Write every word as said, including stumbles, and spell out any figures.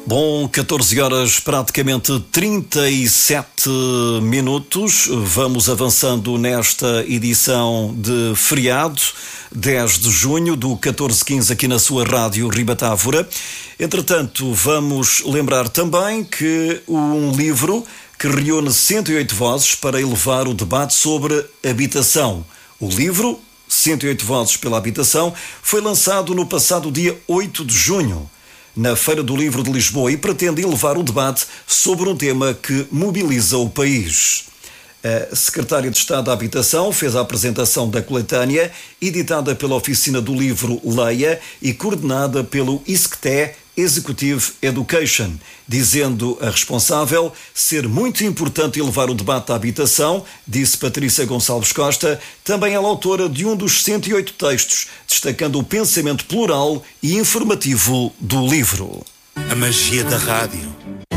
Bom, catorze horas, praticamente trinta e sete minutos. Vamos avançando nesta edição de feriado, dez de junho, do catorze quinze, aqui na sua rádio Ribatávora. Entretanto, vamos lembrar também que um livro que reúne cento e oito vozes para elevar o debate sobre habitação. O livro, cento e oito vozes pela habitação, foi lançado no passado dia oito de junho. Na Feira do Livro de Lisboa, e pretende elevar o debate sobre um tema que mobiliza o país. A Secretária de Estado da Habitação fez a apresentação da coletânea, editada pela Oficina do Livro Leia e coordenada pelo I S C T E Executive Education, dizendo a responsável ser muito importante elevar o debate da habitação, disse Patrícia Gonçalves Costa, também ela autora de um dos cento e oito textos, destacando o pensamento plural e informativo do livro. A magia da rádio.